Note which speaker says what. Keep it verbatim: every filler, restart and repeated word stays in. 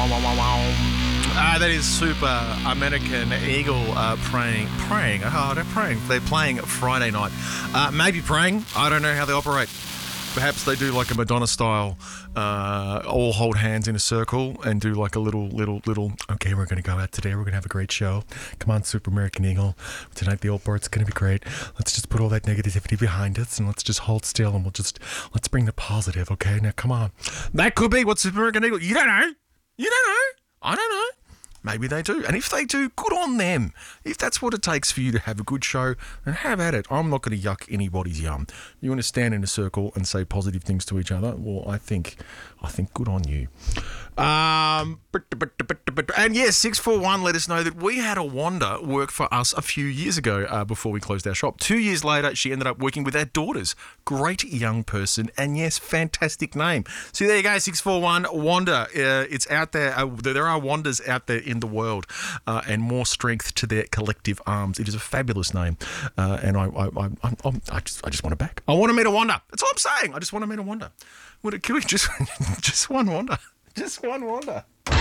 Speaker 1: Ah, that is Super American Eagle uh, praying, praying. Oh, they're praying. They're playing Friday night. Uh, maybe praying. I don't know how they operate. Perhaps they do like a Madonna style, uh, all hold hands in a circle and do like a little, little, little, okay, we're going to go out today. We're going to have a great show. Come on, Super American Eagle. Tonight the old bird's going to be great. Let's just put all that negativity behind us and let's just hold still and we'll just, let's bring the positive, okay? Now, come on. That could be what Super American Eagle, you don't know. You don't know. I don't know. Maybe they do. And if they do, good on them. If that's what it takes for you to have a good show, then have at it. I'm not going to yuck anybody's yum. You want to stand in a circle and say positive things to each other? Well, I think I think good on you. Um, and yes, six four one let us know that we had a Wanda work for us a few years ago uh, before we closed our shop. Two years later, she ended up working with our daughters. Great young person. And yes, fantastic name. So there you go, six four one, Wanda. Uh, it's out there. Uh, there are Wandas out there in the world, uh, and more strength to their collective arms. It is a fabulous name, uh, and I, I, I, I, I just, I just want it back. I want to meet a Wanda. That's all I'm saying. I just want to meet a Wanda. Would it? Can we just, just one Wanda? Just one Wanda.